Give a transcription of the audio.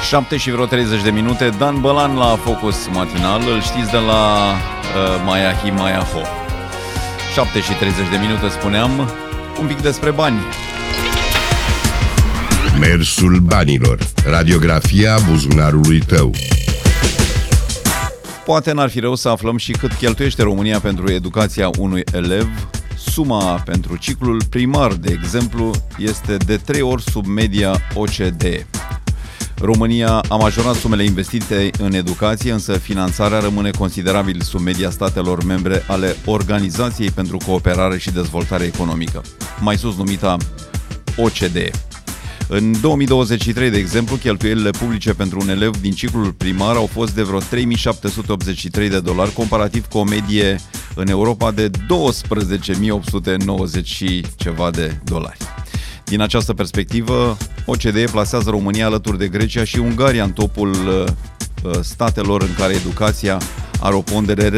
7 și vreo 30 de minute. Dan Bălan la Focus Matinal. Îl știți de la Maia Hi Maia Ho. 7 și 30 de minute, spuneam, un pic despre bani. Mersul banilor. Radiografia buzunarului tău. Poate n-ar fi rău să aflăm și cât cheltuiește România pentru educația unui elev. Suma pentru ciclul primar, de exemplu, este de 3 ori sub media OCDE. România a majorat sumele investite în educație, însă finanțarea rămâne considerabil sub media statelor membre ale Organizației pentru Cooperare și Dezvoltare Economică, mai sus numita OCDE. În 2023, de exemplu, cheltuielile publice pentru un elev din ciclul primar au fost de vreo $3.783, comparativ cu o medie în Europa de 12.890 și ceva de dolari. Din această perspectivă, OCDE plasează România alături de Grecia și Ungaria în topul statelor în care educația are o pondere